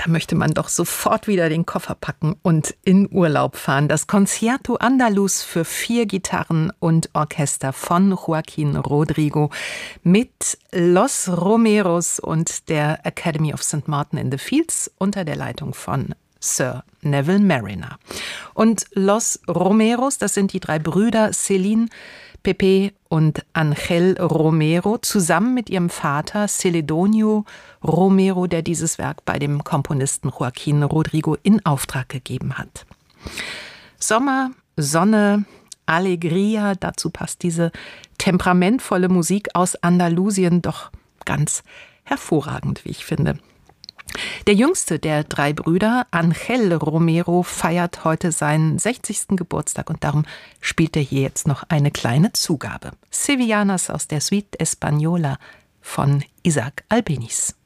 Da möchte man doch sofort wieder den Koffer packen und in Urlaub fahren. Das Concierto Andaluz für 4 Gitarren und Orchester von Joaquín Rodrigo mit Los Romeros und der Academy of St. Martin in the Fields unter der Leitung von Sir Neville Marriner. Und Los Romeros, das sind die 3 Brüder Celine, Pepe und Ángel Romero, zusammen mit ihrem Vater Celedonio Romero, der dieses Werk bei dem Komponisten Joaquín Rodrigo in Auftrag gegeben hat. Sommer, Sonne, Alegria, dazu passt diese temperamentvolle Musik aus Andalusien doch ganz hervorragend, wie ich finde. Der jüngste der 3 Brüder, Ángel Romero, feiert heute seinen 60. Geburtstag und darum spielt er hier jetzt noch eine kleine Zugabe. Sevillanas aus der Suite Española von Isaac Albéniz.